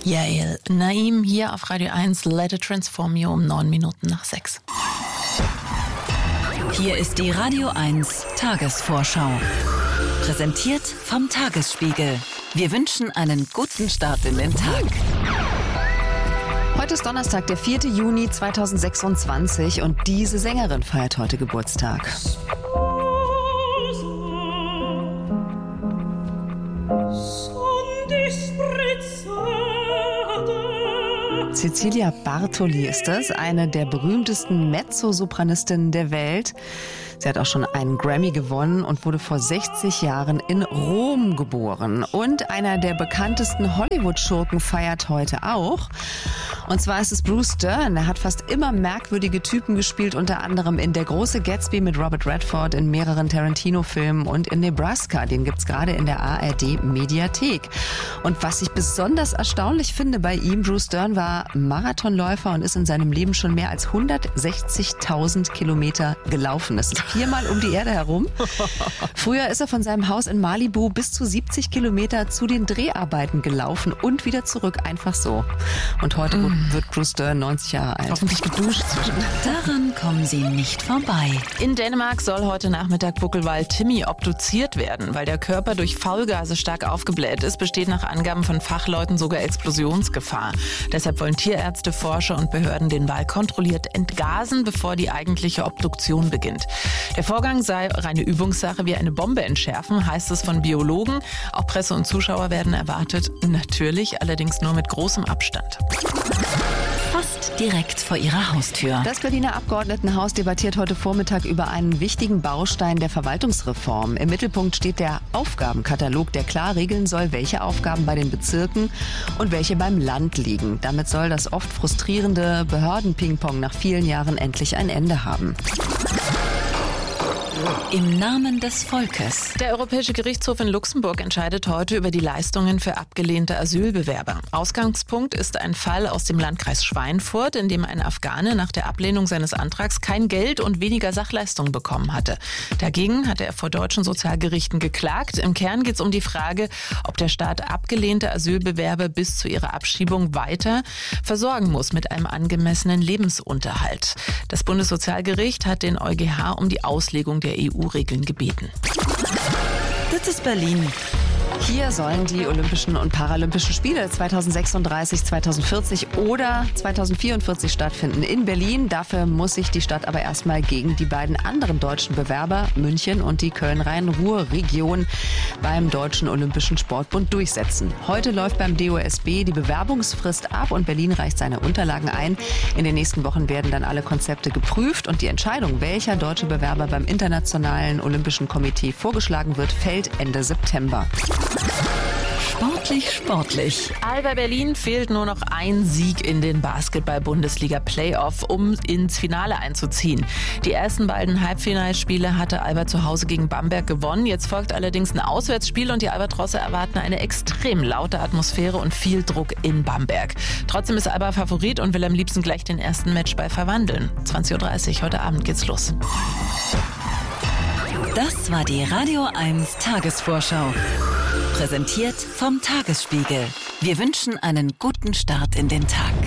Yael Naim hier auf Radio 1, Let It Transform You um 6:09. Hier ist die Radio 1 Tagesvorschau. Präsentiert vom Tagesspiegel. Wir wünschen einen guten Start in den Tag. Heute ist Donnerstag, der 4. Juni 2026 und diese Sängerin feiert heute Geburtstag. Cecilia Bartoli ist das, eine der berühmtesten Mezzosopranistinnen der Welt. Sie hat auch schon einen Grammy gewonnen und wurde vor 60 Jahren in Rom geboren. Und einer der bekanntesten Hollywood-Schurken feiert heute auch. Und zwar ist es Bruce Dern. Er hat fast immer merkwürdige Typen gespielt, unter anderem in Der große Gatsby mit Robert Redford, in mehreren Tarantino-Filmen und in Nebraska. Den gibt's gerade in der ARD-Mediathek. Und was ich besonders erstaunlich finde bei ihm, Bruce Dern war Marathonläufer und ist in seinem Leben schon mehr als 160.000 Kilometer gelaufen. Das ist 4-mal um die Erde herum. Früher ist er von seinem Haus in Malibu bis zu 70 Kilometer zu den Dreharbeiten gelaufen und wieder zurück, einfach so. Und heute wird Bruce Dern 90 Jahre alt. Hoffentlich geduscht zwischen. Daran kommen Sie nicht vorbei. In Dänemark soll heute Nachmittag Buckelwal Timmy obduziert werden. Weil der Körper durch Faulgase stark aufgebläht ist, besteht nach Angaben von Fachleuten sogar Explosionsgefahr. Deshalb wollen Tierärzte, Forscher und Behörden den Wal kontrolliert entgasen, bevor die eigentliche Obduktion beginnt. Der Vorgang sei reine Übungssache, wie eine Bombe entschärfen, heißt es von Biologen. Auch Presse und Zuschauer werden erwartet. Natürlich, allerdings nur mit großem Abstand. Fast direkt vor Ihrer Haustür. Das Berliner Abgeordnetenhaus debattiert heute Vormittag über einen wichtigen Baustein der Verwaltungsreform. Im Mittelpunkt steht der Aufgabenkatalog, der klar regeln soll, welche Aufgaben bei den Bezirken und welche beim Land liegen. Damit soll das oft frustrierende Behörden-Ping-Pong nach vielen Jahren endlich ein Ende haben. Im Namen des Volkes. Der Europäische Gerichtshof in Luxemburg entscheidet heute über die Leistungen für abgelehnte Asylbewerber. Ausgangspunkt ist ein Fall aus dem Landkreis Schweinfurt, in dem ein Afghane nach der Ablehnung seines Antrags kein Geld und weniger Sachleistungen bekommen hatte. Dagegen hatte er vor deutschen Sozialgerichten geklagt. Im Kern geht es um die Frage, ob der Staat abgelehnte Asylbewerber bis zu ihrer Abschiebung weiter versorgen muss mit einem angemessenen Lebensunterhalt. Das Bundessozialgericht hat den EuGH um die Auslegung der EU-Regeln gebeten. Das ist Berlin. Hier sollen die Olympischen und Paralympischen Spiele 2036, 2040 oder 2044 stattfinden in Berlin. Dafür muss sich die Stadt aber erstmal gegen die beiden anderen deutschen Bewerber, München und die Köln-Rhein-Ruhr-Region, beim Deutschen Olympischen Sportbund durchsetzen. Heute läuft beim DOSB die Bewerbungsfrist ab und Berlin reicht seine Unterlagen ein. In den nächsten Wochen werden dann alle Konzepte geprüft und die Entscheidung, welcher deutsche Bewerber beim Internationalen Olympischen Komitee vorgeschlagen wird, fällt Ende September. Sportlich. Alba Berlin fehlt nur noch ein Sieg in den Basketball-Bundesliga-Playoff, um ins Finale einzuziehen. Die ersten beiden Halbfinalspiele hatte Alba zu Hause gegen Bamberg gewonnen. Jetzt folgt allerdings ein Auswärtsspiel und die Albatrosse erwarten eine extrem laute Atmosphäre und viel Druck in Bamberg. Trotzdem ist Alba Favorit und will am liebsten gleich den ersten Matchball verwandeln. 20.30 Uhr heute Abend geht's los. Das war die Radio 1 Tagesvorschau. Präsentiert vom Tagesspiegel. Wir wünschen einen guten Start in den Tag.